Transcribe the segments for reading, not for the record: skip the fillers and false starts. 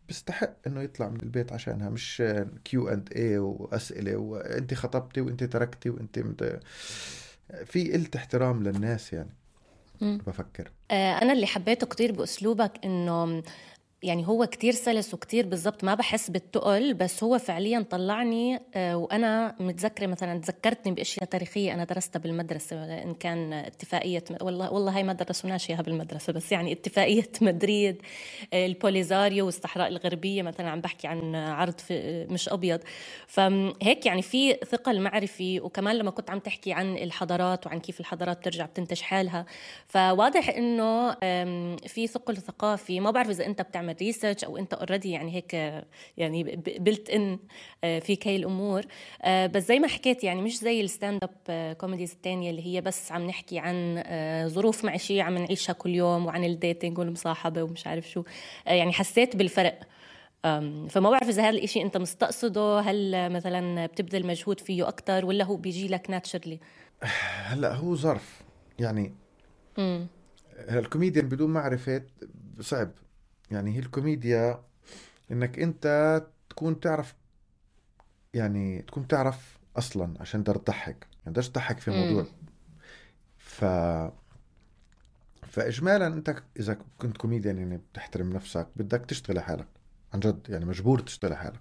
بيستحق انه يطلع من البيت عشانها، مش Q&A واسئله وانت خطبتي وانت تركتي وانت في قلة احترام للناس يعني. مم. بفكر أنا اللي حبيته كتير بأسلوبك إنه يعني هو كتير سلس وكتير بالضبط، ما بحس بالتقل، بس هو فعليا طلعني. وأنا متذكرة مثلا، تذكرتني بأشياء تاريخية أنا درستها بالمدرسة، إن كان اتفاقية والله هاي ما درسوناش إياها بالمدرسة، بس يعني اتفاقية مدريد، البوليزاريو والصحراء الغربية مثلا، عم بحكي عن عرض في مش أبيض. فهيك يعني في ثقل معرفي، وكمان لما كنت عم تحكي عن الحضارات وعن كيف الحضارات ترجع بتنتج حالها، فواضح إنه في ثقل ثقافي. ما بعرف إذا أنت بتعمل ريسيرش أو أنت اوريدي يعني هيك يعني بلت إن في هاي الأمور. بس زي ما حكيت يعني مش زي الستاند اب كوميديز التانية اللي هي بس عم نحكي عن ظروف معيشية عم نعيشها كل يوم، وعن الديتينج والمصاحبة ومش عارف شو. يعني حسيت بالفرق. فما بعرف إذا هذا الإشي أنت مستقصده، هل مثلا بتبذل مجهود فيه أكتر ولا هو بيجي لك ناتشرلي؟ هلا هو ظرف يعني. امم. الكوميديان بدون معرفة صعب. يعني هي الكوميديا انك انت تكون تعرف، يعني تكون تعرف اصلا عشان تقدر تضحك، يعني بدك تضحك في موضوع. امم. ف فاجمالا انت اذا كنت كوميديان يعني بتحترم نفسك، بدك تشتغل حالك عن جد، يعني مجبور تشتغل حالك.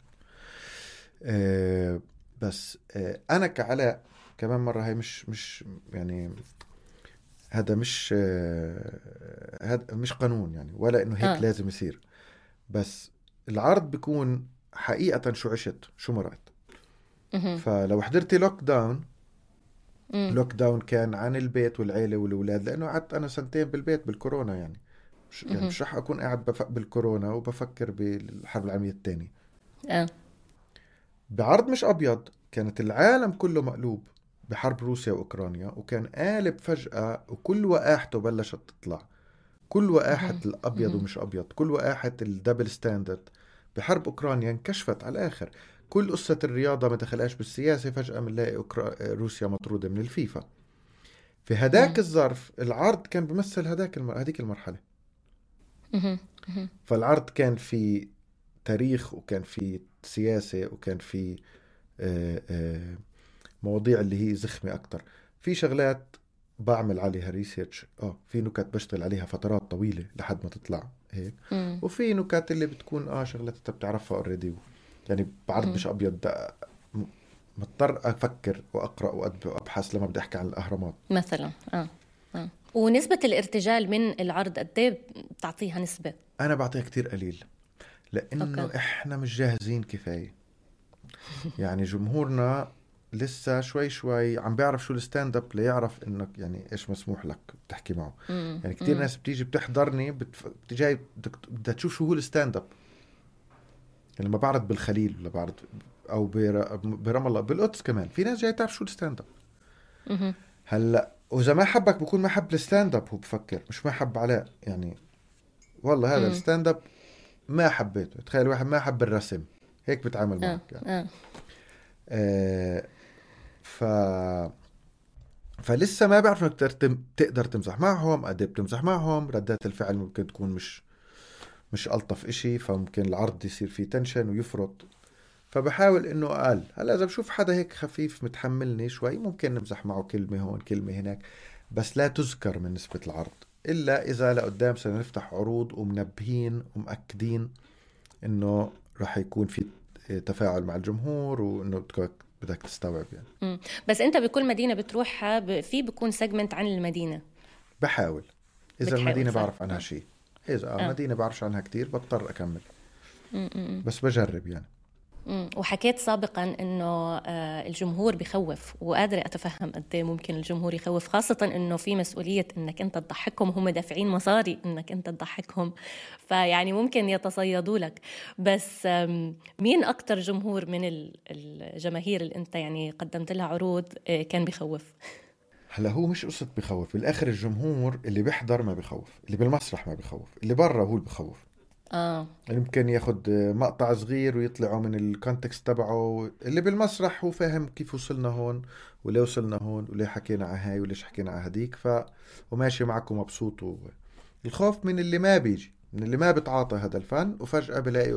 أه بس انا كعلاء كمان مرة، هاي مش يعني هذا مش هذا مش قانون يعني، ولا انه هيك اه. لازم يصير. بس العرض بيكون حقيقة شو عشت شو مرقت. امم. فلو حضرتي لوك داون، امم. لوك داون كان عن البيت والعيلة والأولاد، لأنه قعدت أنا سنتين بالبيت بالكورونا يعني. يعني امم. مش رح أكون قاعد بالكورونا وبفكر بالحرب العالمية الثانية. اه. بعرض مش أبيض كانت العالم كله مقلوب بحرب روسيا وأوكرانيا، وكان قالب فجأة وكل وقاحته بلشت تطلع. كل وقاحة امم. الأبيض امم. ومش أبيض، كل وقاحة الدبل ستاندرد بحرب أوكرانيا انكشفت على الآخر. كل قصة الرياضة ما دخلهاش بالسياسة، فجأة بنلاقي روسيا مطرودة من الفيفا. في هداك امم. الظرف العرض كان بيمثل هديك المرحلة. امم. امم. فالعرض كان في تاريخ، وكان في سياسة، وكان في مواضيع اللي هي زخمة أكتر. في شغلات بعمل عليها ريسيرش، في نكت بشتغل عليها فترات طويلة لحد ما تطلع هيك. امم. وفي نكت اللي بتكون شغلات انت بتعرفها اوريدي. يعني بعرض امم. مش ابيض م- مضطر افكر واقرا وابحث لما بدي احكي عن الاهرامات. مثلا ونسبة الارتجال من العرض قد ايه بتعطيها نسبة؟ انا بعطيها كتير قليل، اوكي. لانه احنا مش جاهزين كفاية. يعني جمهورنا لسه شوي شوي عم بيعرف شو الستاند اب، ليعرف انك يعني ايش مسموح لك تحكي معه. امم. يعني كتير امم. ناس بتيجي بتحضرني بتجي بدها تشوف شو هو الستاند اب. يعني لما بعرض بالخليل ولا بعرض او برام الله بالقدس، كمان في ناس جاي تعرف شو الستاند اب. امم. هلا واذا ما حبك بكون ما حب الستاند اب، هو بفكر مش ما حب علاء يعني. والله هذا امم. الستاند اب ما حبيته. تخيل واحد ما حب الرسم، هيك بتعامل اه. معك يعني. اه. آه ف فلسه ما بعرف انك تقدر تمزح معهم قد إيه بتمزح معهم. ردات الفعل ممكن تكون مش ألطف إشي، فممكن العرض يصير فيه تنشن ويفرط. فبحاول انه اقل. هلا اذا بشوف حدا هيك خفيف متحملني شوي، ممكن نمزح معه كلمة هون كلمة هناك، بس لا تذكر من نسبة العرض. الا اذا لقدام سنفتح عروض ومنبهين ومأكدين انه راح يكون في تفاعل مع الجمهور، وانه بدك تستوعب يعني. بس انت بكل مدينة بتروحها في بكون سيجمنت عن المدينة؟ بحاول. اذا بتحاول المدينة صح؟ بعرف عنها اه. شيء. اذا اه. مدينة بعرفش عنها كتير بضطر اكمل. امم. بس بجرب يعني. وحكيت سابقا انه الجمهور بخوف، وقادرة اتفهم قد إيه ممكن الجمهور يخوف، خاصة انه في مسؤولية انك انت تضحكهم، هم دافعين مصاري انك انت تضحكهم، فيعني ممكن يتصيدوا لك. بس مين اكتر جمهور من الجماهير اللي انت يعني قدمت لها عروض كان بخوف؟ هلا هو مش قصة بخوف، بالاخر الجمهور اللي بيحضر ما بخوف، اللي بالمسرح ما بخوف، اللي برا هو اللي بخوف. اه. يعني ممكن ياخد مقطع صغير ويطلعوا من الكونتكست تبعه. اللي بالمسرح هو فاهم كيف وصلنا هون، وليه وصلنا هون، وليه حكينا على هاي، وليش حكينا على هديك. وماشي معكم مبسوط الخوف من اللي ما بيجي، من اللي ما بتعاطى هذا الفن وفجأة بلاقي